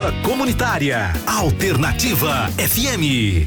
Revista Comunitária Alternativa FM.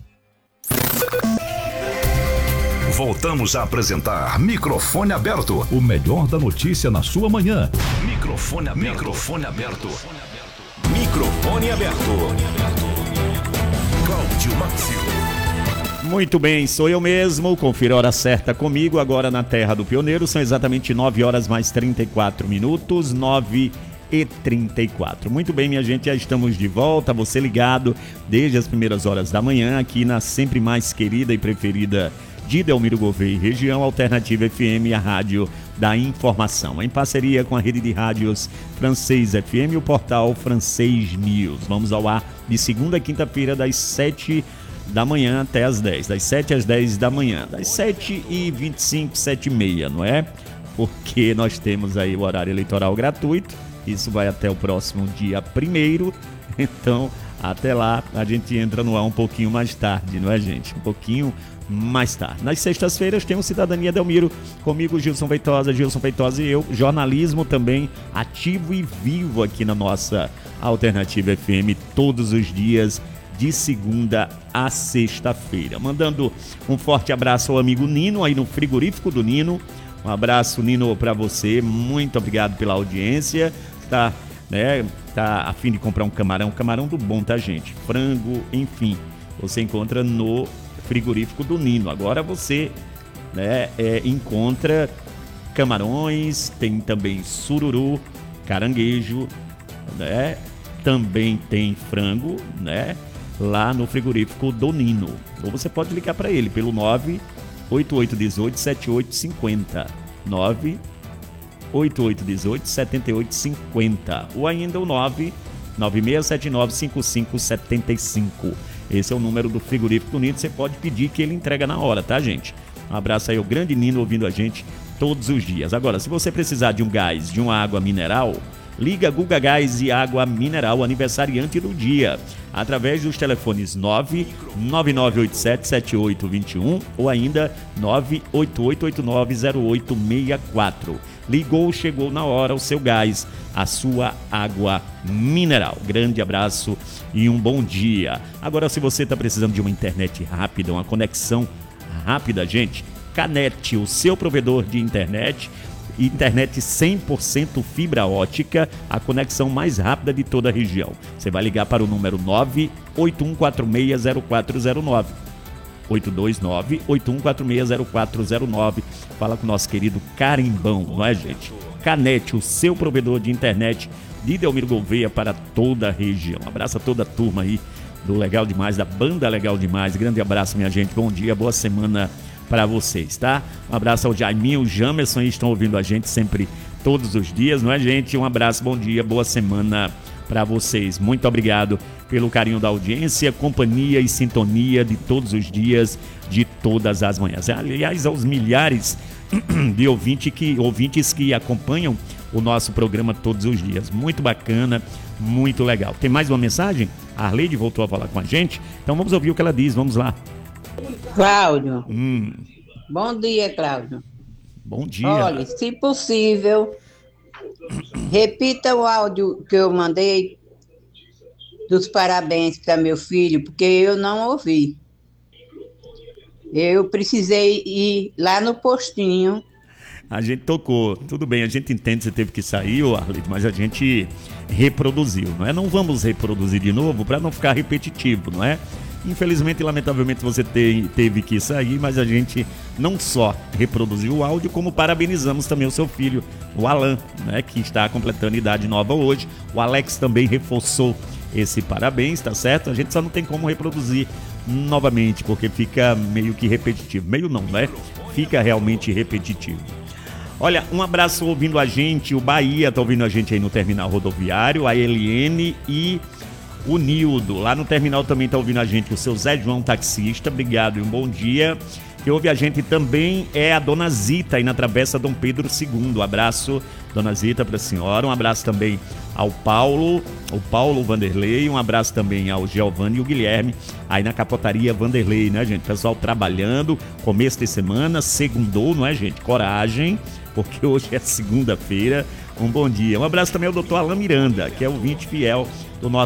Voltamos a apresentar Microfone Aberto, o melhor da notícia na sua manhã. Microfone aberto. Microfone aberto. Microfone aberto. Cláudio Márcio. Muito bem, sou eu mesmo. Confira a hora certa comigo agora na Terra do Pioneiro. São exatamente 9 horas mais 34 minutos, 9h34. Muito bem, minha gente, já estamos de volta. Você ligado desde as primeiras horas da manhã aqui na sempre mais querida e preferida de Delmiro Gouveia e região, Alternativa FM, a rádio da informação, em parceria com a rede de rádios Francês FM e o portal Francês News. Vamos ao ar de segunda a quinta-feira, das 7 da manhã até as 10, das 7 às 10 da manhã, das 7h25, 7h30, não é? Porque nós temos aí o horário eleitoral gratuito, isso vai até o próximo dia 1º, então até lá a gente entra no ar um pouquinho mais tarde, não é, gente? Um pouquinho mais tarde. Nas sextas-feiras tem o Cidadania Delmiro, comigo Gilson Feitosa e eu, jornalismo também ativo e vivo aqui na nossa Alternativa FM todos os dias, de segunda a sexta-feira. Mandando um forte abraço ao amigo Nino, aí no frigorífico do Nino. Um abraço, Nino, para você. Muito obrigado pela audiência. Tá a fim de comprar um camarão do bom, tá, gente? Frango, enfim, você encontra no frigorífico do Nino. Agora você encontra camarões, tem também sururu, caranguejo, também tem frango, lá no frigorífico do Nino. Ou você pode ligar para ele pelo 98818-7850, 98818-7850, ou ainda o 99679-5575. Esse é o número do frigorífico do Nino. Você pode pedir que ele entrega na hora, tá, gente? Um abraço aí ao grande Nino ouvindo a gente todos os dias. Agora, se você precisar de um gás, de uma água mineral, liga Guga Gás e Água Mineral, aniversariante do dia, através dos telefones 99987-7821 ou ainda 988890864. Ligou, chegou na hora o seu gás, a sua água mineral. Grande abraço e um bom dia. Agora, se você está precisando de uma internet rápida, uma conexão rápida, gente, Canet, o seu provedor de internet 100% fibra ótica, a conexão mais rápida de toda a região. Você vai ligar para o número 981460409. 829-81460409. Fala com o nosso querido Carimbão, não é, gente? Canet, o seu provedor de internet de Delmiro Gouveia para toda a região. Um abraço a toda a turma aí do Legal Demais, da banda Legal Demais. Grande abraço, minha gente. Bom dia, boa semana para vocês, tá? Um abraço ao Jaiminho, o Jamerson, aí estão ouvindo a gente sempre, todos os dias, não é, gente? Um abraço, bom dia, boa semana para vocês. Muito obrigado pelo carinho da audiência, companhia e sintonia de todos os dias, de todas as manhãs. Aliás, aos milhares de ouvintes que acompanham o nosso programa todos os dias. Muito bacana, muito legal. Tem mais uma mensagem? A Arleide voltou a falar com a gente, então vamos ouvir o que ela diz, vamos lá. Cláudio. Bom dia, Cláudio. Bom dia. Olha, se possível, repita o áudio que eu mandei dos parabéns para meu filho, porque eu não ouvi. Eu precisei ir lá no postinho. A gente tocou, tudo bem, a gente entende que você teve que sair, Arlete, mas a gente reproduziu, não é? Não vamos reproduzir de novo para não ficar repetitivo, não é? Infelizmente e lamentavelmente você teve que sair, mas a gente não só reproduziu o áudio, como parabenizamos também o seu filho, o Alan, né, que está completando idade nova hoje. O Alex também reforçou esse parabéns, tá certo? A gente só não tem como reproduzir novamente, porque fica meio que repetitivo. Meio não, né? Fica realmente repetitivo. Olha, um abraço ouvindo a gente, o Bahia tá ouvindo a gente aí no terminal rodoviário, a Eliene e o Nildo. Lá no terminal também tá ouvindo a gente o seu Zé João, taxista. Obrigado e um bom dia. Quem ouve a gente também é a Dona Zita, aí na Travessa Dom Pedro II. Um abraço, Dona Zita, para a senhora. Um abraço também ao Paulo, o Paulo Vanderlei. Um abraço também ao Giovanni e o Guilherme, aí na Capotaria Vanderlei, né, gente? Pessoal trabalhando, começo de semana, segundou, não é, gente? Coragem, porque hoje é segunda-feira. Um bom dia. Um abraço também ao doutor Alain Miranda, que é ouvinte fiel do nosso